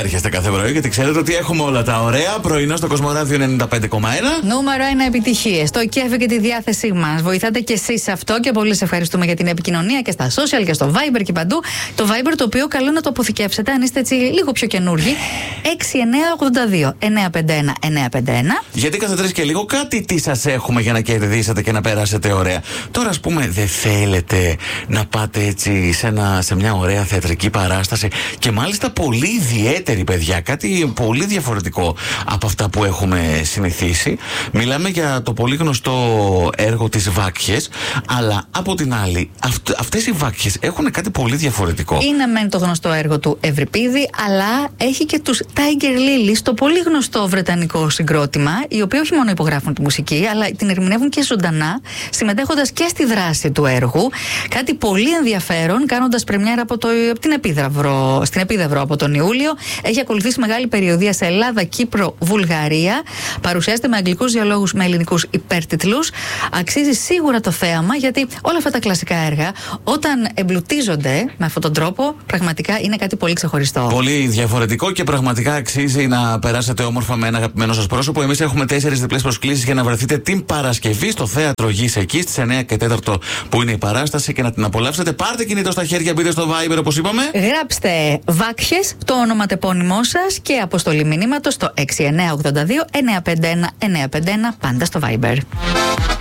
έρχεστε κάθε πρωί, γιατί ξέρετε ότι έχουμε όλα τα ωραία. Πρωινό στο Κοσμοράδιο 95,1. Νούμερο 1 επιτυχίες. Το κέφι και τη διάθεσή μας. Βοηθάτε και εσείς σε αυτό και πολύ σε ευχαριστούμε για την επικοινωνία και στα social και στο Viber και παντού. Το Viber το οποίο καλό να το αποθηκεύσετε αν είστε έτσι λίγο πιο καινούργοι. 6982-951-951. Γιατί κάθε 3 και λίγο κάτι τι σας έχουμε για να κερδίσετε και να περάσετε ωραία. Τώρα, ας πούμε, δεν θέλετε να πάτε έτσι σε μια ωραία θεατρική παράσταση και μάλιστα πολύ ιδιαίτερη, παιδιά. Κάτι πολύ διαφορετικό από αυτά που έχουμε συνηθίσει. Μιλάμε για το πολύ γνωστό έργο της Βάκχες, αλλά από την άλλη, αυτές οι Βάκχες έχουν κάτι πολύ διαφορετικό. Είναι μεν το γνωστό έργο του Ευρυπίδη, αλλά έχει και τους Tiger Lilies, το πολύ γνωστό βρετανικό συγκρότημα, οι οποίοι όχι μόνο υπογράφουν τη μουσική, αλλά την ερμηνεύουν και ζωντανά, συμμετέχοντας και στη δράση του έργου. Κάτι πολύ ενδιαφέρον, κάνοντας πρεμιέρα στην Επίδαυρο από τον Ιούλιο. Έχει ακολουθήσει μεγάλη περιοδεία σε Ελλάδα, Κύπρο, Βουλγαρία. Παρουσιάζεται με αγγλικούς διαλόγους, με ελληνικούς υπέρτιτλους. Αξίζει σίγουρα το θέαμα, γιατί όλα αυτά τα κλασικά έργα, όταν εμπλουτίζονται με αυτόν τον τρόπο, πραγματικά είναι κάτι πολύ ξεχωριστό. Πολύ διαφορετικό και πραγματικά αξίζει να περάσετε όμορφα με ένα αγαπημένο σας πρόσωπο. Εμείς έχουμε 4 διπλές προσκλήσεις για να βρεθείτε την Παρασκευή στο Θέατρο Γης, εκεί στις 9 και 4 που είναι η παράσταση, και να την απολαύσετε. Πάρτε κινητό στα χέρια, μπείτε στο Viber όπως είπαμε. Γράψτε Βάκχες, το ονοματεπώνυμό σας και αποστολή μηνύματος στο 6982-951-951, πάντα στο Viber.